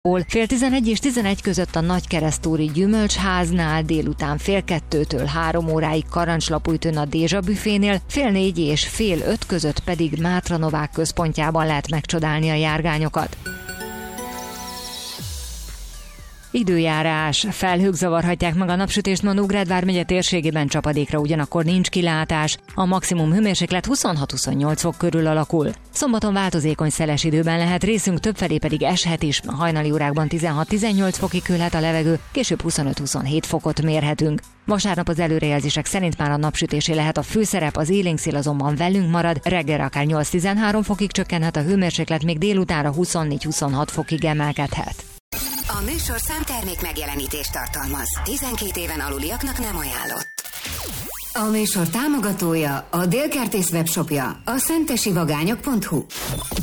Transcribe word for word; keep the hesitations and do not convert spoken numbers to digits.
Fél tizenegy és tizenegy között a Nagykeresztúri Gyümölcsháznál, délután fél kettőtől három óráig Karancslapújtőn a Dézsa büfénél, fél négy és fél öt között pedig Mátra Novák központjában lehet megcsodálni a járgányokat. Időjárás. Felhők zavarhatják meg a napsütést, ma Nógrád vármegye térségében, csapadékra ugyanakkor nincs kilátás. A maximum hőmérséklet huszonhat-huszonnyolc fok körül alakul. Szombaton változékony szeles időben lehet részünk, többfelé pedig eshet is. A hajnali órákban tizenhat-tizennyolc fokig küldhet a levegő, később huszonöt-huszonhét fokot mérhetünk. Vasárnap az előrejelzések szerint már a napsütésé lehet a főszerep, az élénkszél azonban velünk marad, reggelre akár nyolc-tizenhárom fokig csökkenhet a hőmérséklet, még délutánra huszonnégy-huszonhat fokig emelkedhet. A műsor számtermék megjelenítést tartalmaz. tizenkét éven aluliaknak nem ajánlott. A műsor támogatója, a Délkertész webshopja, a szentesivagányok pont hu.